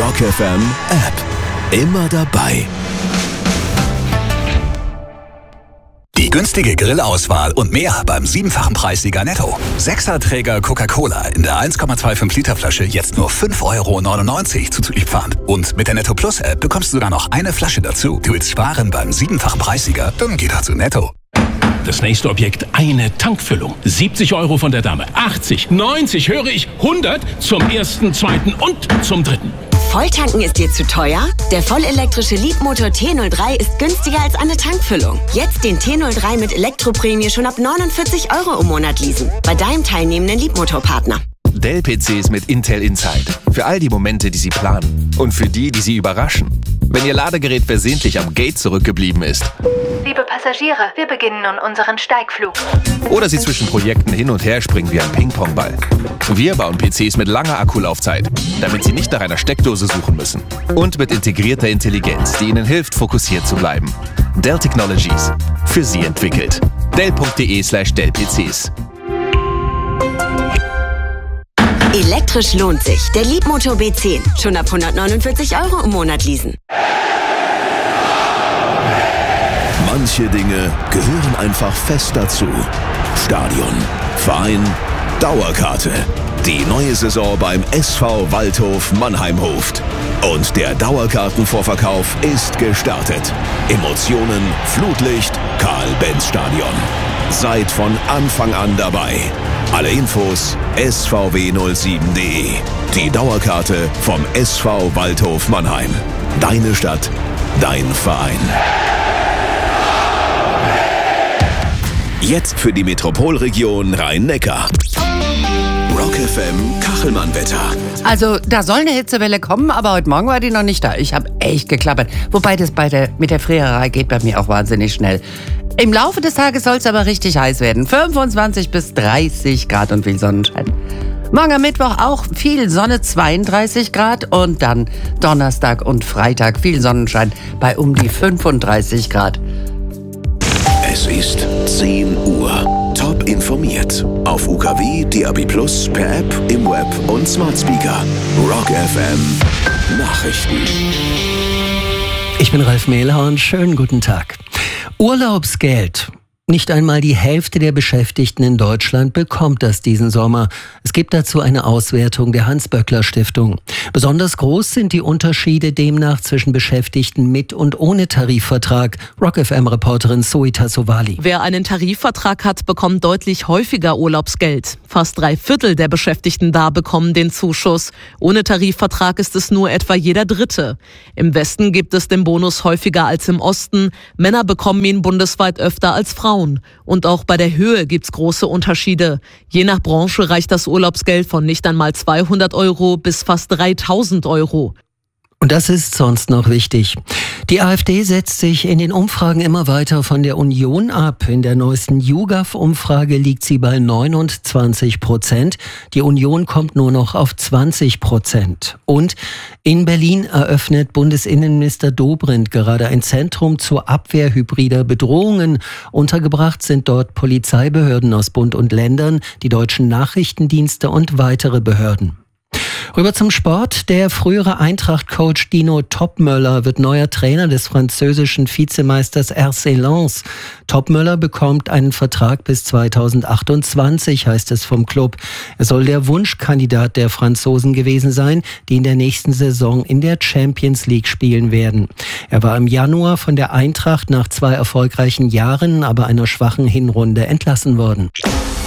Rock FM App. Immer dabei. Die günstige Grillauswahl und mehr beim 7-fachen Preissieger Netto. 6er-Träger Coca-Cola in der 1,25 Liter Flasche jetzt nur 5,99 € zuzüglich Pfand. Und mit der Netto Plus App bekommst du sogar noch eine Flasche dazu. Du willst sparen beim 7-fachen Preissieger? Dann geh doch zu Netto. Das nächste Objekt, eine Tankfüllung. 70 € von der Dame, 80, 90, höre ich, 100 zum ersten, zweiten und zum dritten. Volltanken ist dir zu teuer? Der vollelektrische Leapmotor T03 ist günstiger als eine Tankfüllung. Jetzt den T03 mit Elektroprämie schon ab 49 € im Monat leasen. Bei deinem teilnehmenden Leapmotor-Partner. Dell-PCs mit Intel Inside. Für all die Momente, die Sie planen. Und für die Sie überraschen. Wenn Ihr Ladegerät versehentlich am Gate zurückgeblieben ist. Liebe Passagiere, wir beginnen nun unseren Steigflug. Oder Sie zwischen Projekten hin und her springen wie ein Ping-Pong-Ball. Wir bauen PCs mit langer Akkulaufzeit, damit Sie nicht nach einer Steckdose suchen müssen. Und mit integrierter Intelligenz, die Ihnen hilft, fokussiert zu bleiben. Dell Technologies. Für Sie entwickelt. Dell.de/Dell-PCs. Elektrisch lohnt sich. Der Leapmotor B10. Schon ab 149 € im Monat leasen. Manche Dinge gehören einfach fest dazu. Stadion, Verein, Dauerkarte. Die neue Saison beim SV Waldhof Mannheim-Hoft. Und der Dauerkartenvorverkauf ist gestartet. Emotionen, Flutlicht, Karl-Benz-Stadion. Seid von Anfang an dabei. Alle Infos svw07.de. Die Dauerkarte vom SV Waldhof Mannheim. Deine Stadt, dein Verein. Jetzt für die Metropolregion Rhein-Neckar. Rock FM Kachelmann-Wetter. Also, da soll eine Hitzewelle kommen, aber heute Morgen war die noch nicht da. Ich habe echt geklappert. Wobei das mit der Friererei geht bei mir auch wahnsinnig schnell. Im Laufe des Tages soll es aber richtig heiß werden. 25 bis 30 Grad und viel Sonnenschein. Morgen am Mittwoch auch viel Sonne, 32 Grad. Und dann Donnerstag und Freitag viel Sonnenschein bei um die 35 Grad. Es ist 10 Uhr. Top informiert. Auf UKW, DAB+, per App, im Web und Smart Speaker. Rock FM Nachrichten. Ich bin Ralf Mehlhorn. Schönen guten Tag. Urlaubsgeld. Nicht einmal die Hälfte der Beschäftigten in Deutschland bekommt das diesen Sommer. Es gibt dazu eine Auswertung der Hans-Böckler-Stiftung. Besonders groß sind die Unterschiede demnach zwischen Beschäftigten mit und ohne Tarifvertrag. Rock-FM-Reporterin Zoe Tassovali. Wer einen Tarifvertrag hat, bekommt deutlich häufiger Urlaubsgeld. Fast 3/4 der Beschäftigten da bekommen den Zuschuss. Ohne Tarifvertrag ist es nur etwa jeder Dritte. Im Westen gibt es den Bonus häufiger als im Osten. Männer bekommen ihn bundesweit öfter als Frauen. Und auch bei der Höhe gibt's große Unterschiede. Je nach Branche reicht das Urlaubsgeld von nicht einmal 200 € bis fast 3.000 €. Und das ist sonst noch wichtig. Die AfD setzt sich in den Umfragen immer weiter von der Union ab. In der neuesten YouGov-Umfrage liegt sie bei 29%. Die Union kommt nur noch auf 20%. Und in Berlin eröffnet Bundesinnenminister Dobrindt gerade ein Zentrum zur Abwehr hybrider Bedrohungen. Untergebracht sind dort Polizeibehörden aus Bund und Ländern, die deutschen Nachrichtendienste und weitere Behörden. Rüber zum Sport. Der frühere Eintracht-Coach Dino Topmöller wird neuer Trainer des französischen Vizemeisters RC Lens. Topmöller bekommt einen Vertrag bis 2028, heißt es vom Club. Er soll der Wunschkandidat der Franzosen gewesen sein, die in der nächsten Saison in der Champions League spielen werden. Er war im Januar von der Eintracht nach 2 erfolgreichen Jahren, aber einer schwachen Hinrunde entlassen worden.